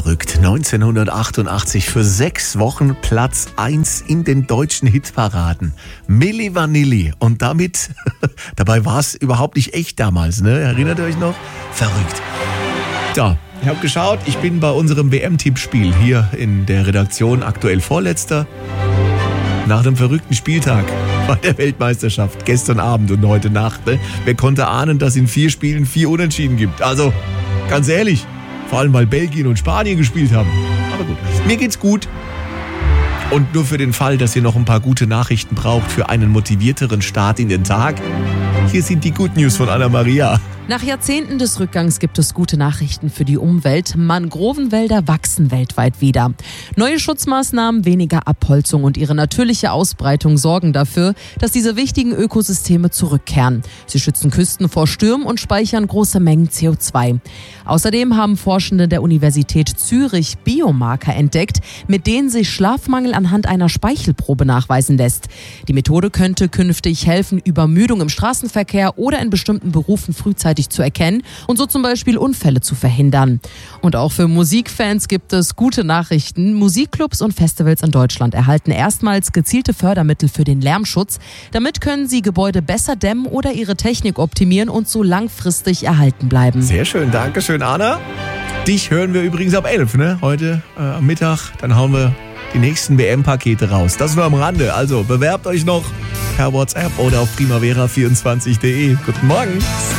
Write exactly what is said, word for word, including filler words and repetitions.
Verrückt. neunzehnhundertachtundachtzig für sechs Wochen Platz eins in den deutschen Hitparaden. Milli Vanilli. Und damit, dabei war es überhaupt nicht echt damals, ne? Erinnert ihr euch noch? Verrückt. Ja, ich habe geschaut, ich bin bei unserem W M-Tippspiel hier in der Redaktion aktuell Vorletzter. Nach einem verrückten Spieltag bei der Weltmeisterschaft gestern Abend und heute Nacht. Ne? Wer konnte ahnen, dass es in vier Spielen vier Unentschieden gibt? Also, ganz ehrlich, vor allem weil Belgien und Spanien gespielt haben. Aber gut, mir geht's gut. Und nur für den Fall, dass ihr noch ein paar gute Nachrichten braucht für einen motivierteren Start in den Tag, hier sind die Good News von Anna-Maria. Nach Jahrzehnten des Rückgangs gibt es gute Nachrichten für die Umwelt. Mangrovenwälder wachsen weltweit wieder. Neue Schutzmaßnahmen, weniger Abholzung und ihre natürliche Ausbreitung sorgen dafür, dass diese wichtigen Ökosysteme zurückkehren. Sie schützen Küsten vor Stürmen und speichern große Mengen C O zwei. Außerdem haben Forschende der Universität Zürich Biomarker entdeckt, mit denen sich Schlafmangel anhand einer Speichelprobe nachweisen lässt. Die Methode könnte künftig helfen, Übermüdung im Straßenverkehr oder in bestimmten Berufen frühzeitig zu erkennen und so zum Beispiel Unfälle zu verhindern. Und auch für Musikfans gibt es gute Nachrichten. Musikclubs und Festivals in Deutschland erhalten erstmals gezielte Fördermittel für den Lärmschutz. Damit können sie Gebäude besser dämmen oder ihre Technik optimieren und so langfristig erhalten bleiben. Sehr schön, danke schön, Anna. Dich hören wir übrigens ab elf, ne? Heute äh, am Mittag, dann hauen wir die nächsten W M-Pakete raus. Das nur am Rande. Also bewerbt euch noch per WhatsApp oder auf primavera vierundzwanzig punkt de. Guten Morgen.